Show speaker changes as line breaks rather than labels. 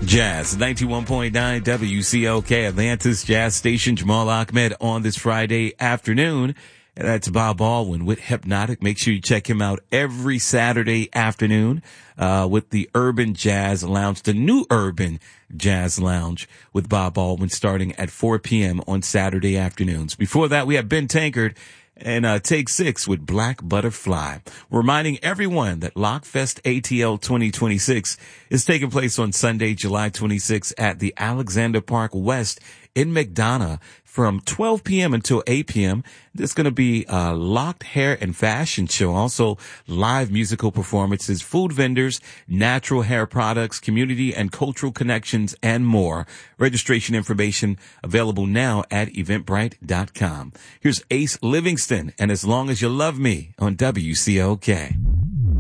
Jazz 91.9 WCOK, Atlanta's Jazz Station. Jamal Ahmed on this Friday afternoon. And that's Bob Baldwin with Hypnotic. Make sure you check him out every Saturday afternoon with the Urban Jazz Lounge, the new Urban Jazz Lounge with Bob Baldwin starting at 4 p.m. on Saturday afternoons. Before that, we have Ben Tankard and Take 6 with Black Butterfly. Reminding everyone that Lockfest ATL 2026 is taking place on Sunday, July 26th at the Alexander Park West in McDonough from 12 p.m. until 8 p.m. There's going to be a locked hair and fashion show, also live musical performances, food vendors, natural hair products, community and cultural connections, and more. Registration information available now at eventbrite.com. Here's Ace Livingston and As Long As You Love Me on WCOK.